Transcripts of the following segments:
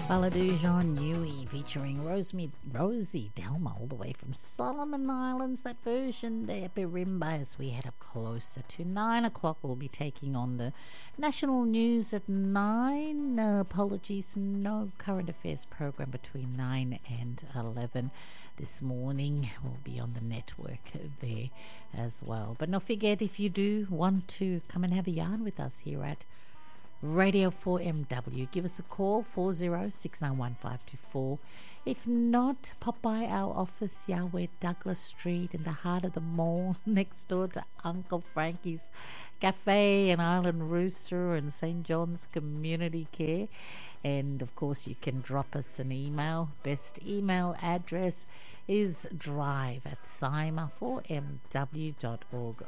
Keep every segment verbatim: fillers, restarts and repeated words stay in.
Baladu Jean Newey featuring Rosemary, Rosie Delma all the way from Solomon Islands. That version there, Birimba, as we head up closer to nine o'clock. We'll be taking on the national news at nine. Uh, apologies, no current affairs program between nine and eleven this morning. We'll be on the network there as well. But don't forget, if you do want to come and have a yarn with us here at Radio four M W, give us a call, four zero six nine one five two four. If not, pop by our office, Yahweh Douglas Street, in the heart of the mall, next door to Uncle Frankie's Cafe and Island Rooster and Saint John's Community Care. And of course, you can drop us an email. Best email address is drive at sima four m w dot org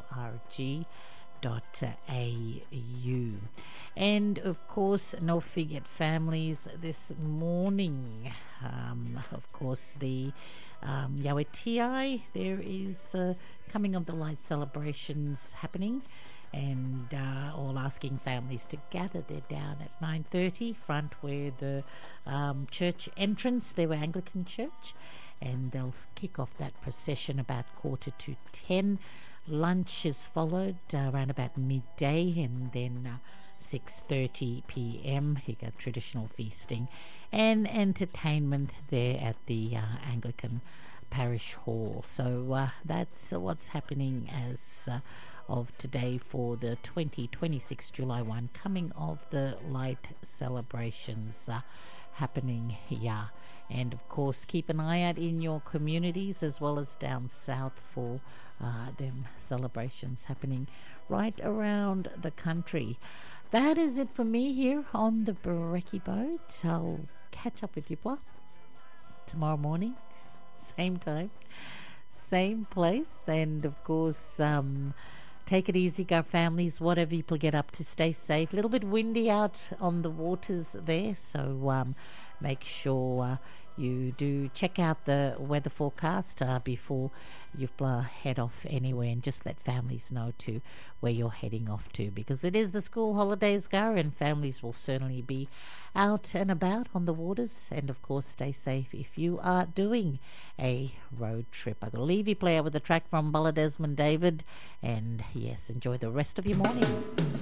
dot a u. And of course, no forget families this morning. Um, of course, the um, Yahweh T I, there is uh, Coming of the Light celebrations happening, and uh, all asking families to gather. They're down at nine thirty, front where the um, church entrance, they were Anglican church, and they'll kick off that procession about quarter to ten. Lunch is followed uh, around about midday, and then uh, six thirty p.m. you got traditional feasting and entertainment there at the uh, Anglican Parish Hall. So uh, that's uh, what's happening as uh, of today for the twenty twenty-six July first Coming of the Light celebrations uh, happening here. And of course, keep an eye out in your communities as well as down south for uh, them celebrations happening right around the country. That is it for me here on the Bereki boat. I'll catch up with you well, tomorrow morning, same time, same place. And of course, um, take it easy, our families, whatever people get up to, stay safe. A little bit windy out on the waters there, so um, make sure uh, you do check out the weather forecast uh, before you uh, head off anywhere, and just let families know too where you're heading off to, because it is the school holidays, Gar, and families will certainly be out and about on the waters. And of course, stay safe if you are doing a road trip. I'm going to leave you play out with a track from Bulla Desmond David, and yes, enjoy the rest of your morning.